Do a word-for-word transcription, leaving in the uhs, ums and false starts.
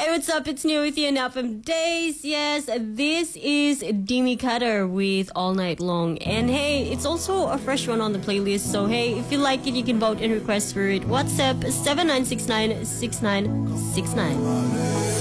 Hey, what's up? It's New with you now from Days. Yes, this is Demi Cutter with All Night Long. And hey, it's also a fresh one on the playlist. So hey, if you like it, you can vote and request for it. WhatsApp seven nine six nine six nine six nine.